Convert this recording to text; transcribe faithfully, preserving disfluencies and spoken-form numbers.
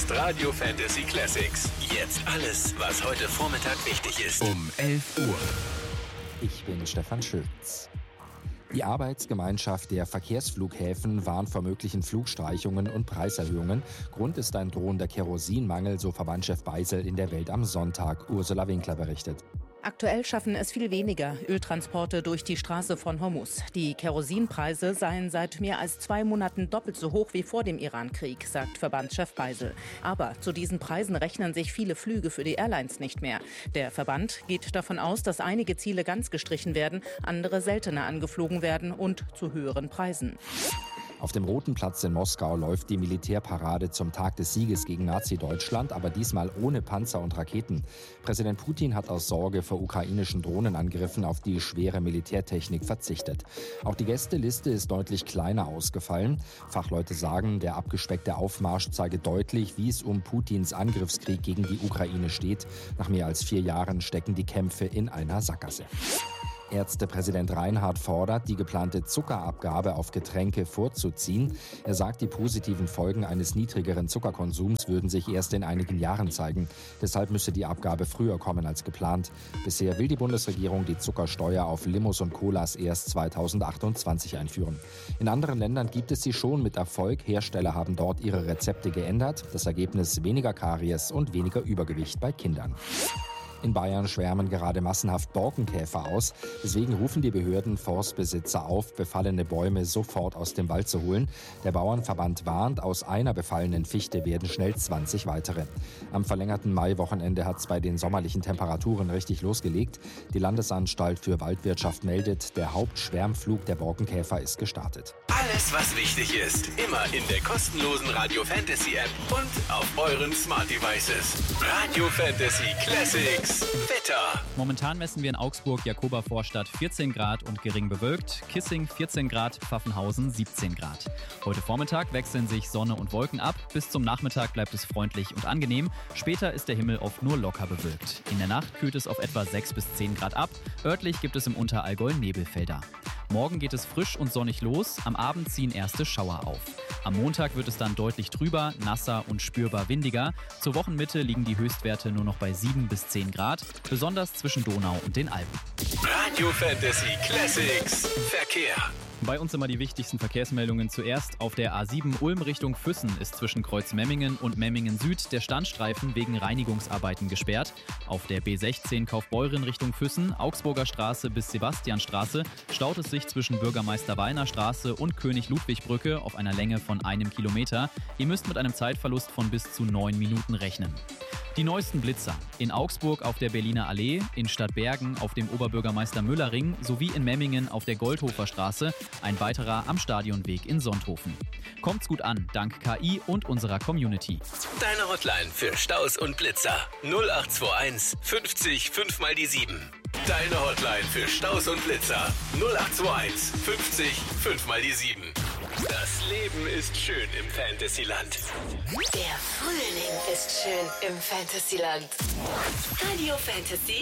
ist Radio Fantasy Classics. Jetzt alles, was heute Vormittag wichtig ist. Um elf Uhr. Ich bin Stefan Schütz. Die Arbeitsgemeinschaft der Verkehrsflughäfen warnt vor möglichen Flugstreichungen und Preiserhöhungen. Grund ist ein drohender Kerosinmangel, so Verbandschef Beisel in der Welt am Sonntag. Ursula Winkler berichtet. Aktuell schaffen es viel weniger Öltransporte durch die Straße von Hormuz. Die Kerosinpreise seien seit mehr als zwei Monaten doppelt so hoch wie vor dem Irankrieg, sagt Verbandschef Beisel. Aber zu diesen Preisen rechnen sich viele Flüge für die Airlines nicht mehr. Der Verband geht davon aus, dass einige Ziele ganz gestrichen werden, andere seltener angeflogen werden und zu höheren Preisen. Auf dem Roten Platz in Moskau läuft die Militärparade zum Tag des Sieges gegen Nazi-Deutschland, aber diesmal ohne Panzer und Raketen. Präsident Putin hat aus Sorge vor ukrainischen Drohnenangriffen auf die schwere Militärtechnik verzichtet. Auch die Gästeliste ist deutlich kleiner ausgefallen. Fachleute sagen, der abgespeckte Aufmarsch zeige deutlich, wie es um Putins Angriffskrieg gegen die Ukraine steht. Nach mehr als vier Jahren stecken die Kämpfe in einer Sackgasse. Ärztepräsident Reinhardt fordert, die geplante Zuckerabgabe auf Getränke vorzuziehen. Er sagt, die positiven Folgen eines niedrigeren Zuckerkonsums würden sich erst in einigen Jahren zeigen. Deshalb müsse die Abgabe früher kommen als geplant. Bisher will die Bundesregierung die Zuckersteuer auf Limos und Colas erst zweitausendachtundzwanzig einführen. In anderen Ländern gibt es sie schon mit Erfolg. Hersteller haben dort ihre Rezepte geändert. Das Ergebnis: weniger Karies und weniger Übergewicht bei Kindern. In Bayern schwärmen gerade massenhaft Borkenkäfer aus. Deswegen rufen die Behörden Forstbesitzer auf, befallene Bäume sofort aus dem Wald zu holen. Der Bauernverband warnt, aus einer befallenen Fichte werden schnell zwanzig weitere. Am verlängerten Maiwochenende hat es bei den sommerlichen Temperaturen richtig losgelegt. Die Landesanstalt für Waldwirtschaft meldet, der Hauptschwärmflug der Borkenkäfer ist gestartet. Alles, was wichtig ist, immer in der kostenlosen Radio Fantasy App und auf euren Smart Devices. Radio Fantasy Classics. Wetter. Momentan messen wir in Augsburg, Jakoba-Vorstadt vierzehn Grad und gering bewölkt, Kissing vierzehn Grad, Pfaffenhausen siebzehn Grad. Heute Vormittag wechseln sich Sonne und Wolken ab, bis zum Nachmittag bleibt es freundlich und angenehm. Später ist der Himmel oft nur locker bewölkt. In der Nacht kühlt es auf etwa sechs bis zehn Grad ab, örtlich gibt es im Unterallgäu Nebelfelder. Morgen geht es frisch und sonnig los, am Abend ziehen erste Schauer auf. Am Montag wird es dann deutlich trüber, nasser und spürbar windiger. Zur Wochenmitte liegen die Höchstwerte nur noch bei sieben bis zehn Grad, besonders zwischen Donau und den Alpen. Radio Fantasy Classics Verkehr. Bei uns immer die wichtigsten Verkehrsmeldungen zuerst. Auf der A sieben Ulm Richtung Füssen ist zwischen Kreuz Memmingen und Memmingen Süd der Standstreifen wegen Reinigungsarbeiten gesperrt. Auf der B sechzehn Kaufbeuren Richtung Füssen, Augsburger Straße bis Sebastianstraße staut es sich zwischen Bürgermeister Wallner Straße und König-Ludwig-Brücke auf einer Länge von einem Kilometer. Ihr müsst mit einem Zeitverlust von bis zu neun Minuten rechnen. Die neuesten Blitzer. In Augsburg auf der Berliner Allee, in Stadtbergen auf dem Oberbürgermeister Müller-Ring sowie in Memmingen auf der Goldhofer Straße. Ein weiterer am Stadionweg in Sonthofen. Kommt's gut an, dank K I und unserer Community. Deine Hotline für Staus und Blitzer. null acht zwei eins fünfzig fünf mal die sieben. Deine Hotline für Staus und Blitzer. null acht zwei eins fünfzig fünf mal die sieben. Das Leben ist schön im Fantasyland. Der Frühling ist schön im Fantasyland. Radio Fantasy